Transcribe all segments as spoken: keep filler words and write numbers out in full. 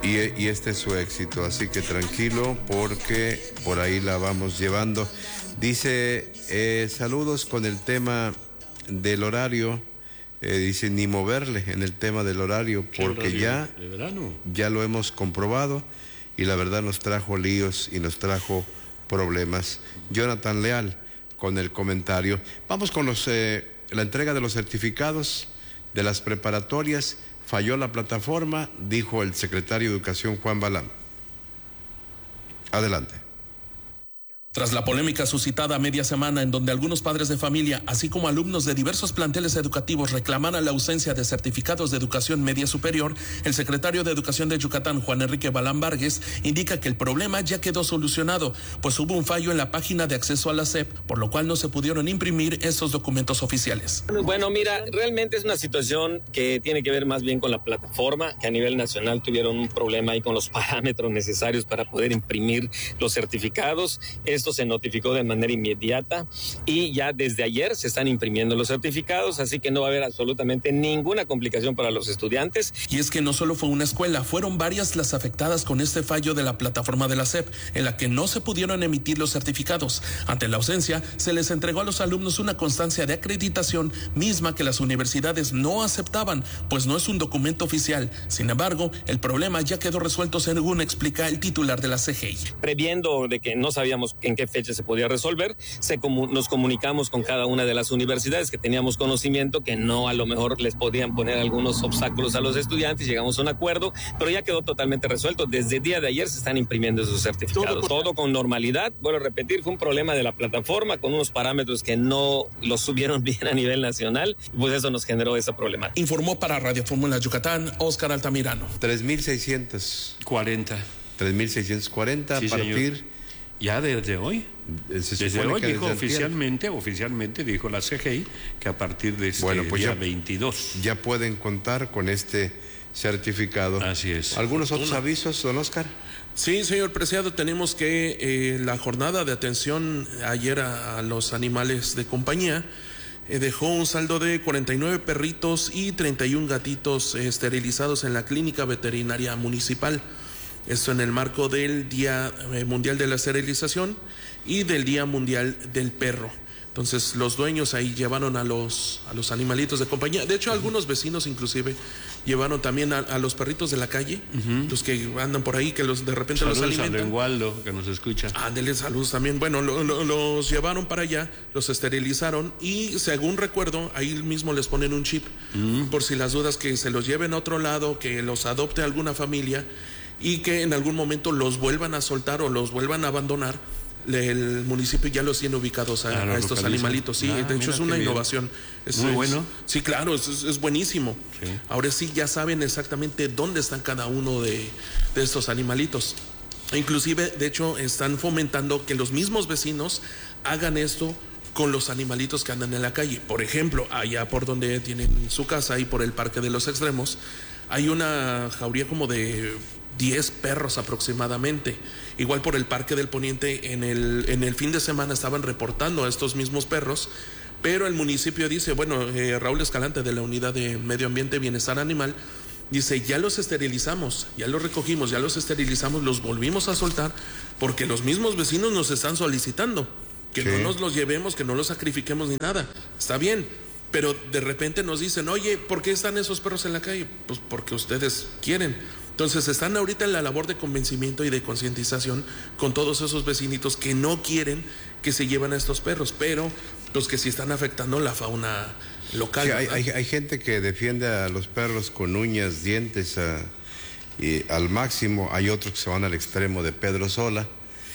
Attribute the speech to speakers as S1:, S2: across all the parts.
S1: Y, y este es su éxito, así que tranquilo porque por ahí la vamos llevando. Dice, eh, saludos con el tema del horario, eh, dice ni moverle en el tema del horario porque horario ya,
S2: de verano?
S1: ya lo hemos comprobado y la verdad nos trajo líos y nos trajo problemas. Jonathan Leal con el comentario. Vamos con los, eh, la entrega de los certificados de las preparatorias. Falló la plataforma, dijo el secretario de Educación Juan Balam. Adelante.
S3: Tras la polémica suscitada a media semana en donde algunos padres de familia, así como alumnos de diversos planteles educativos reclamaron la ausencia de certificados de educación media superior, el secretario de Educación de Yucatán, Juan Enrique Balam Vargas, indica que el problema ya quedó solucionado, pues hubo un fallo en la página de acceso a la S E P, por lo cual no se pudieron imprimir estos documentos oficiales.
S4: Bueno, mira, realmente es una situación que tiene que ver más bien con la plataforma, que a nivel nacional tuvieron un problema ahí con los parámetros necesarios para poder imprimir los certificados. Esto se notificó de manera inmediata y ya desde ayer se están imprimiendo los certificados, así que no va a haber absolutamente ninguna complicación para los estudiantes.
S3: Y es que no solo fue una escuela, fueron varias las afectadas con este fallo de la plataforma de la S E P, en la que no se pudieron emitir los certificados. Ante la ausencia, se les entregó a los alumnos una constancia de acreditación misma que las universidades no aceptaban, pues no es un documento oficial. Sin embargo, el problema ya quedó resuelto, según explica el titular de la C G I.
S4: Previendo de que no sabíamos en qué fecha se podía resolver, se comu- nos comunicamos con cada una de las universidades que teníamos conocimiento que no, a lo mejor les podían poner algunos obstáculos a los estudiantes, llegamos a un acuerdo, pero ya quedó totalmente resuelto. Desde el día de ayer se están imprimiendo esos certificados. Todo, Todo con normalidad. Vuelvo a repetir, fue un problema de la plataforma con unos parámetros que no los subieron bien a nivel nacional, pues eso nos generó ese problema.
S3: Informó para Radio Fórmula Yucatán, Óscar Altamirano.
S1: tres mil seiscientos
S2: cuarenta.
S1: tres mil seiscientos cuarenta
S2: Sí,
S1: a partir...
S2: Señor. Ya desde hoy,
S1: Se
S2: desde hoy
S1: que
S2: dijo
S1: desde
S2: oficialmente, oficialmente dijo la C G I que a partir de este
S1: bueno, pues
S2: día
S1: ya,
S2: veintidós.
S1: Ya pueden contar con este certificado.
S2: Así es.
S1: ¿Algunos otros
S3: Una.
S1: avisos, don Oscar?
S3: Sí, señor Preciado, tenemos que eh, la jornada de atención ayer a, a los animales de compañía eh, dejó un saldo de cuarenta y nueve perritos y treinta y un gatitos eh, esterilizados en la clínica veterinaria municipal. Esto en el marco del Día Mundial de la Esterilización y del Día Mundial del Perro. Entonces los dueños ahí llevaron a los a los animalitos de compañía. De hecho, algunos vecinos inclusive llevaron también a, a los perritos de la calle, uh-huh. los que andan por ahí, que los de repente
S2: saludos
S3: los alimentan.
S2: Saludos a Lengualdo, que nos escucha.
S3: Ándele, saludos también. Bueno, lo, lo, los llevaron para allá, los esterilizaron y según recuerdo, ahí mismo les ponen un chip, uh-huh. por si las dudas, que se los lleven a otro lado, que los adopte alguna familia y que en algún momento los vuelvan a soltar o los vuelvan a abandonar. El municipio ya los tiene ubicados a, ah, a estos animalitos, sí, ah, de hecho es una innovación. Es,
S2: Muy
S3: es,
S2: bueno.
S3: Sí, claro, es, es buenísimo. Sí. Ahora sí ya saben exactamente dónde están cada uno de, de estos animalitos. Inclusive, de hecho, están fomentando que los mismos vecinos hagan esto con los animalitos que andan en la calle. Por ejemplo, allá por donde tienen su casa y por el Parque de los Extremos, hay una jauría como de diez perros aproximadamente. Igual por el Parque del Poniente, en el, en el fin de semana estaban reportando a estos mismos perros, pero el municipio dice, bueno, eh, Raúl Escalante de la Unidad de Medio Ambiente y Bienestar Animal, dice, ya los esterilizamos, ya los recogimos, ya los esterilizamos, los volvimos a soltar, porque los mismos vecinos nos están solicitando que sí. no nos los llevemos, que no los sacrifiquemos ni nada. Está bien, pero de repente nos dicen, oye, ¿por qué están esos perros en la calle? Pues porque ustedes quieren. Entonces están ahorita en la labor de convencimiento y de concientización con todos esos vecinitos que no quieren que se lleven a estos perros, pero los que sí están afectando la fauna local.
S1: Sí, hay, hay, hay gente que defiende a los perros con uñas, dientes a, y al máximo. Hay otros que se van al extremo de Pedro Sola.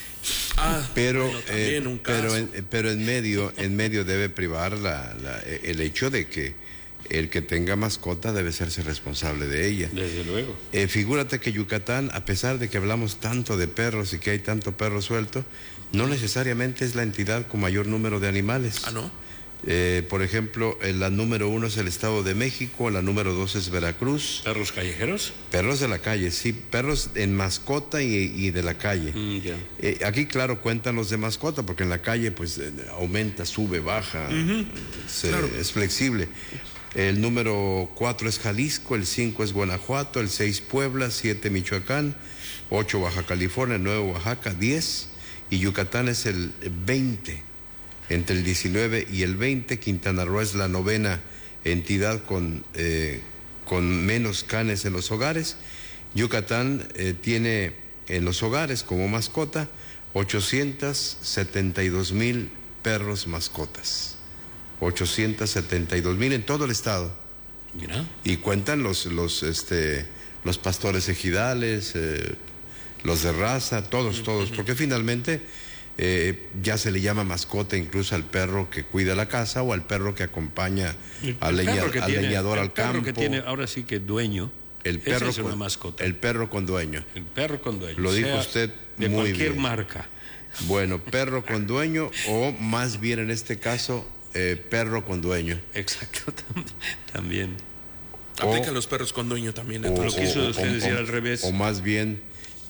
S3: Ah,
S1: pero
S3: bueno, también
S1: eh,
S3: un caso.
S1: pero en, pero en medio en medio debe privar la, la, el hecho de que el que tenga mascota debe hacerse responsable de ella.
S2: Desde luego.
S1: Eh, figúrate que Yucatán, a pesar de que hablamos tanto de perros y que hay tanto perro suelto, no necesariamente es la entidad con mayor número de animales.
S3: Ah, ¿no?
S1: Eh, por ejemplo, la número uno es el Estado de México, la número dos es Veracruz.
S2: ¿Perros callejeros?
S1: Perros de la calle, sí, perros en mascota y, y de la calle.
S2: Mm, yeah.
S1: eh, aquí, claro, cuentan los de mascota, porque en la calle, pues, eh, aumenta, sube, baja,
S3: uh-huh.
S1: se,
S3: claro.
S1: es flexible. El número cuatro es Jalisco, el cinco es Guanajuato, el seis Puebla, siete Michoacán, ocho Baja California, nueve Oaxaca, diez y Yucatán es el veinte. Entre el diecinueve y el veinte, Quintana Roo es la novena entidad con, eh, con menos canes en los hogares. Yucatán eh, tiene en los hogares como mascota ochocientos setenta y dos mil perros mascotas. ochocientos setenta y dos mil en todo el estado.
S2: Mira.
S1: Y cuentan los, los, este, los pastores ejidales, eh, los de raza, todos, todos, porque finalmente eh, ya se le llama mascota incluso al perro que cuida la casa o al perro que acompaña
S2: El,
S1: al,
S2: el
S1: leña,
S2: perro que
S1: al
S2: tiene,
S1: leñador
S2: el
S1: al
S2: perro
S1: campo.
S2: que tiene ahora sí que dueño.
S1: El perro,
S2: esa es una
S1: con,
S2: mascota.
S1: el perro con dueño.
S2: El perro con dueño.
S1: Lo dijo
S2: sea
S1: usted
S2: de
S1: muy
S2: cualquier
S1: bien.
S2: marca.
S1: Bueno, perro con dueño o más bien en este caso, eh, perro con dueño.
S2: Exacto, también.
S3: Aplican los perros con dueño también.
S1: O,
S2: Lo quiso
S1: o-
S2: usted
S1: o-
S2: decir
S1: o-
S2: al revés.
S1: O más bien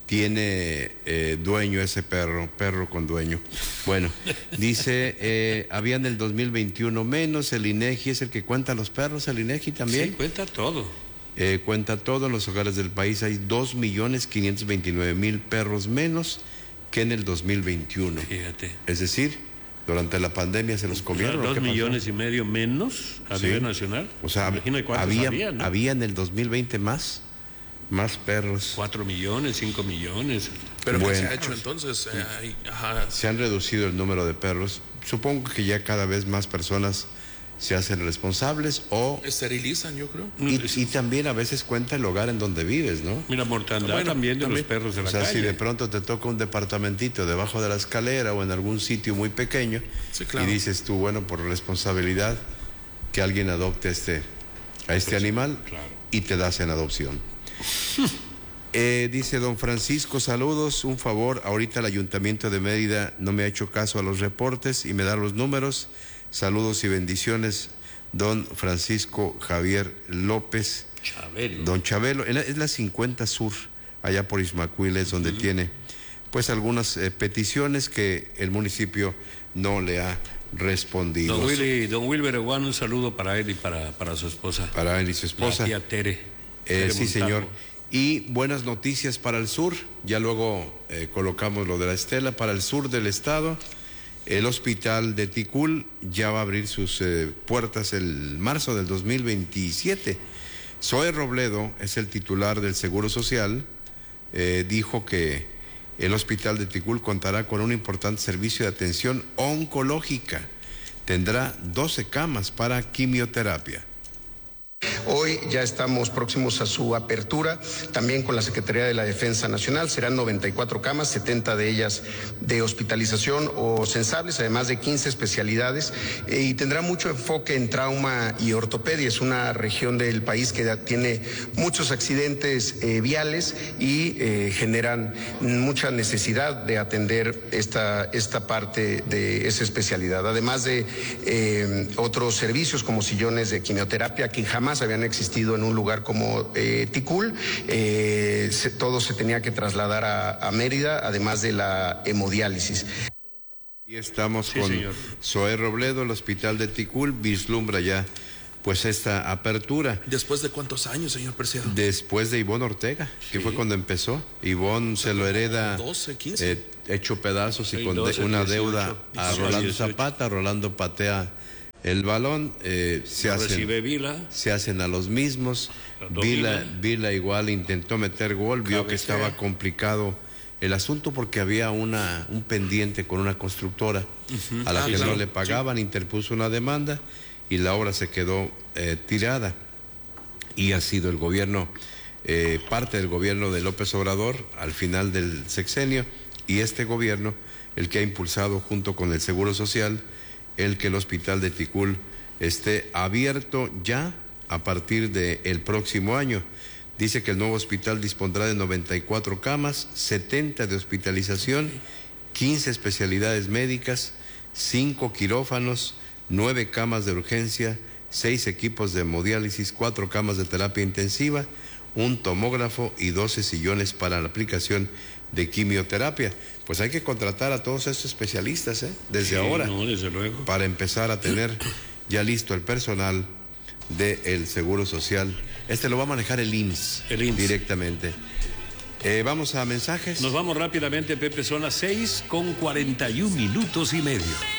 S1: tiene eh, dueño ese perro, perro con dueño. Bueno, dice, eh, había en el dos mil veintiuno menos, el INEGI es el que cuenta los perros, el INEGI también.
S2: Sí, cuenta todo.
S1: Eh, cuenta todo, en los hogares del país hay dos millones quinientos veintinueve mil perros menos que en el dos mil veintiuno.
S2: Fíjate.
S1: Es decir, durante la pandemia se los comieron. ¿o
S2: Dos
S1: qué pasó?
S2: millones y medio menos a
S1: Sí.
S2: nivel nacional.
S1: O sea,
S2: imagina cuántos
S1: había,
S2: había, ¿no?
S1: había en el dos mil veinte más, más perros.
S2: Cuatro millones, cinco millones.
S3: Pero ¿qué
S1: Bueno.
S3: se ha hecho entonces? Eh, hay- ajá,
S1: Se han reducido el número de perros. Supongo que ya cada vez más personas se hacen responsables o...
S3: esterilizan, yo creo.
S1: Y, y también a veces cuenta el hogar en donde vives, ¿no?
S2: Mira, mortandad
S3: Bueno,
S2: también de
S3: también.
S2: los perros de
S1: O
S2: la
S1: sea,
S2: calle.
S1: si de pronto te toca un departamentito debajo de la escalera o en algún sitio muy pequeño,
S3: Sí, claro.
S1: y dices tú, bueno, por responsabilidad, que alguien adopte este, a este animal,
S2: claro.
S1: y te das en adopción. Eh, dice don Francisco, saludos, un favor, ahorita el Ayuntamiento de Mérida no me ha hecho caso a los reportes y me da los números. Saludos y bendiciones, don Francisco Javier López.
S2: Chabelo.
S1: Don Chabelo, es la- es la cincuenta Sur, allá por Ismacuiles, donde tiene pues algunas eh, peticiones que el municipio no le ha respondido.
S2: Don Willy, don Wilber Eguán, un saludo para él y para, para su esposa.
S1: Para él y su esposa.
S2: La tía Tere.
S1: Eh,
S2: Tere
S1: sí,
S2: Montalvo.
S1: señor. Y buenas noticias para el sur, ya luego eh, colocamos lo de la estela, para el sur del estado. El hospital de Ticul ya va a abrir sus eh, puertas el marzo del dos mil veintisiete. Zoe Robledo es el titular del Seguro Social, eh, dijo que el hospital de Ticul contará con un importante servicio de atención oncológica. Tendrá doce camas para quimioterapia.
S5: Hoy ya estamos próximos a su apertura, también con la Secretaría de la Defensa Nacional. Serán noventa y cuatro camas, setenta de ellas de hospitalización o sensibles, además de quince especialidades, eh, y tendrá mucho enfoque en trauma y ortopedia. Es una región del país que tiene muchos accidentes eh, viales y eh, generan mucha necesidad de atender esta, esta parte de esa especialidad, además de eh, otros servicios como sillones de quimioterapia que jamás habían existido en un lugar como eh, Ticul. Eh, se, todo se tenía que trasladar a, a Mérida, además de la hemodiálisis.
S1: Y estamos
S2: Sí,
S1: con
S2: señor.
S1: Zoe Robledo, el hospital de Ticul, vislumbra ya pues esta apertura.
S3: ¿Después de cuántos años, señor Preciado?
S1: Después de Ivonne Ortega, que fue cuando empezó. Ivonne se lo hereda
S3: doce, quince.
S1: eh, hecho pedazos y
S2: Sí,
S1: con de-
S2: doce,
S1: una
S2: dieciocho,
S1: deuda a
S2: dieciocho,
S1: Rolando
S2: dieciocho.
S1: Zapata. Rolando patea el balón, eh, se,
S2: Lo
S1: hacen,
S2: recibe Vila.
S1: se hacen a los mismos.
S2: Lo
S1: Vila,
S2: domina.
S1: Vila igual intentó meter gol, vio que
S2: Cabecea.
S1: estaba complicado el asunto porque había una, un pendiente con una constructora a la
S3: Ah,
S1: que
S3: claro.
S1: no le pagaban, interpuso una demanda y la obra se quedó eh, tirada. Y ha sido el gobierno, eh, parte del gobierno de López Obrador al final del sexenio y este gobierno el que ha impulsado junto con el Seguro Social el que el hospital de Ticul esté abierto ya a partir del próximo año. Dice que el nuevo hospital dispondrá de noventa y cuatro camas, setenta de hospitalización, quince especialidades médicas, cinco quirófanos, nueve camas de urgencia, seis equipos de hemodiálisis, cuatro camas de terapia intensiva, un tomógrafo y doce sillones para la aplicación de quimioterapia. Pues hay que contratar a todos estos especialistas, ¿eh? Desde
S2: Sí,
S1: ahora,
S2: No, desde luego.
S1: para empezar a tener ya listo el personal del Seguro Social. Este lo va a manejar el I M S S,
S2: El I M S S.
S1: directamente. Eh, vamos a mensajes.
S2: Nos vamos rápidamente, Pepe, son las seis con cuarenta y un minutos y medio.